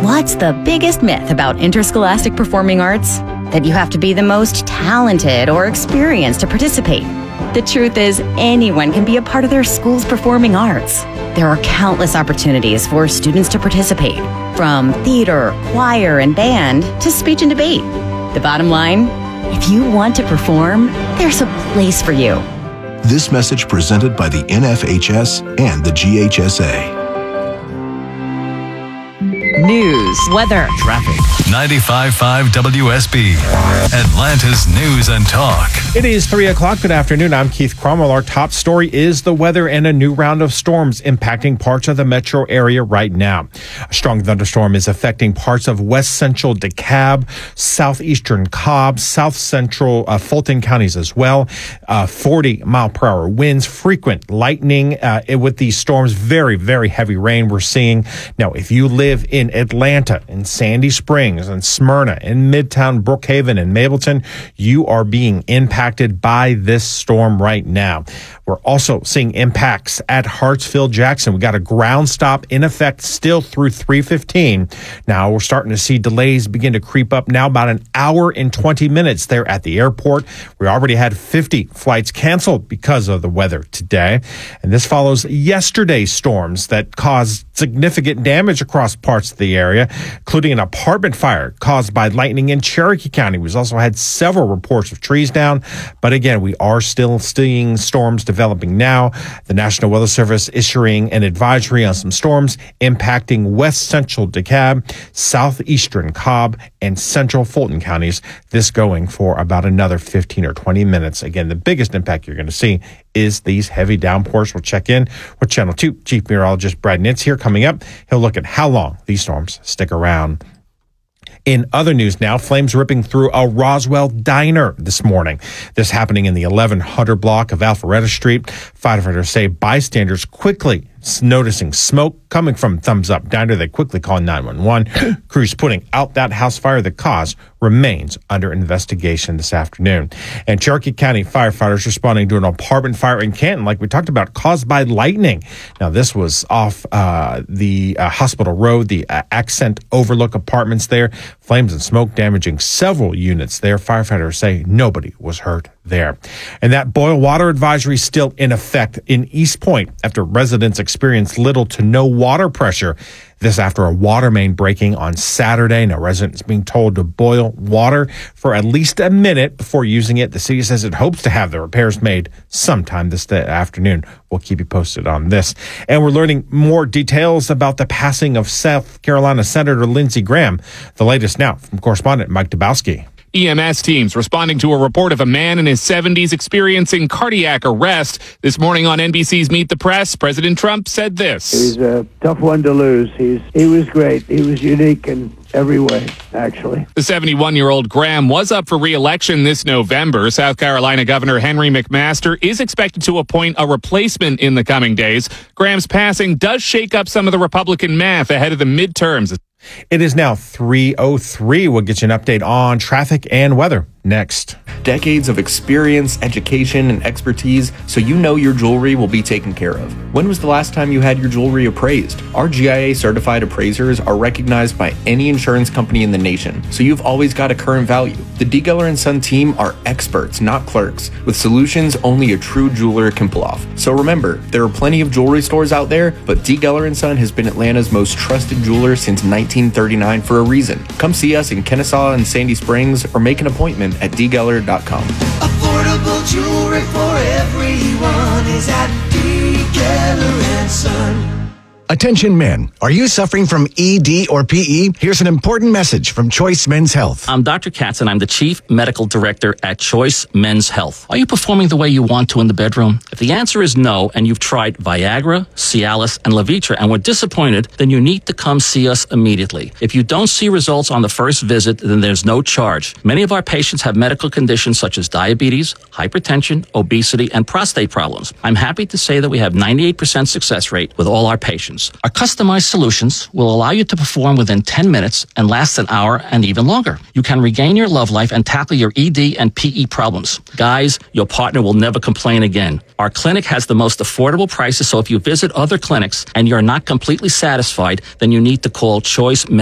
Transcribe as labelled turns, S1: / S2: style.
S1: What's the biggest myth about interscholastic performing arts? That you have to be the most talented or experienced to participate. The truth is, anyone can be a part of their school's performing arts. There are countless opportunities for students to participate, from theater, choir, and band to speech and debate. The bottom line, if you want to perform, there's a place for you.
S2: This message presented by the NFHS and the GHSA.
S3: News, weather,
S4: traffic. 95.5 WSB, Atlanta's News and Talk.
S5: It is 3 o'clock. Good afternoon. I'm Keith Cromwell. Our top story is the weather and a new round of storms impacting parts of the metro area right now. A strong thunderstorm is affecting parts of west central DeKalb, southeastern Cobb, south central Fulton counties as well. 40-mile-per-hour winds, frequent lightning with these storms. Very, very heavy rain we're seeing. Now, if you live in Atlanta, in Sandy Springs, and Smyrna, in Midtown, Brookhaven, and Mableton, you are being impacted by this storm right now. We're also seeing impacts at Hartsfield Jackson. We got a ground stop in effect still through 3:15. Now we're starting to see delays begin to creep up now, about an hour and 20 minutes there at the airport. We already had 50 flights canceled because of the weather today. And this follows yesterday's storms that caused significant damage across parts of the area, including an apartment fire caused by lightning in Cherokee County. We've also had several reports of trees down. But again, we are still seeing storms developing now. The National Weather Service issuing an advisory on some storms impacting west central DeKalb, southeastern Cobb, and central Fulton counties. This going for about another 15 or 20 minutes. Again, the biggest impact you're going to see is these heavy downpours. We'll check in with Channel 2 Chief Meteorologist Brad Nitz here coming up. He'll look at how long these storms stick around. In other news now, flames ripping through a Roswell diner this morning. This happening in the 1100 block of Alpharetta Street. Firefighters say bystanders quickly noticing smoke coming from Thumbs Up Diner. They quickly call 911. Crews putting out that house fire. The cause remains under investigation this afternoon. And Cherokee County firefighters responding to an apartment fire in Canton, like we talked about, caused by lightning. Now, this was off the Hospital Road, the Accent Overlook apartments there. Flames and smoke damaging several units there. Firefighters say nobody was hurt there. And that boil water advisory is still in effect in East Point after residents experienced little to no water pressure. This after a water main breaking on Saturday. Now, residents being told to boil water for at least a minute before using it. The city says it hopes to have the repairs made sometime this afternoon. We'll keep you posted on this. And we're learning more details about the passing of South Carolina Senator Lindsey Graham. The latest now from correspondent Mike Dabowski.
S6: EMS teams responding to a report of a man in his 70s experiencing cardiac arrest. This morning on NBC's Meet the Press, President Trump said this.
S7: He's a tough one to lose. He was great. He was unique in every way, actually.
S6: The 71-year-old Graham was up for re-election this November. South Carolina Governor Henry McMaster is expected to appoint a replacement in the coming days. Graham's passing does shake up some of the Republican math ahead of the midterms.
S5: It is now 3:03. We'll get you an update on traffic and weather next.
S8: Decades of experience, education, and expertise, so you know your jewelry will be taken care of. When was the last time you had your jewelry appraised? Our GIA certified appraisers are recognized by any insurance company in the nation, so you've always got a current value. The D. Geller & Son team are experts, not clerks, with solutions only a true jeweler can pull off. So remember, there are plenty of jewelry stores out there, but D. Geller & Son has been Atlanta's most trusted jeweler since 1939 for a reason. Come see us in Kennesaw and Sandy Springs or make an appointment at dgeller.com.
S9: Affordable jewelry for everyone is at D. Geller & Son.
S10: Attention men, are you suffering from ED or PE? Here's an important message from Choice Men's Health.
S11: I'm Dr. Katz and I'm the Chief Medical Director at Choice Men's Health. Are you performing the way you want to in the bedroom? If the answer is no and you've tried Viagra, Cialis, and Levitra and were disappointed, then you need to come see us immediately. If you don't see results on the first visit, then there's no charge. Many of our patients have medical conditions such as diabetes, hypertension, obesity, and prostate problems. I'm happy to say that we have 98% success rate with all our patients. Our customized solutions will allow you to perform within 10 minutes and last an hour and even longer. You can regain your love life and tackle your ED and PE problems. Guys, your partner will never complain again. Our clinic has the most affordable prices, so if you visit other clinics and you're not completely satisfied, then you need to call Choice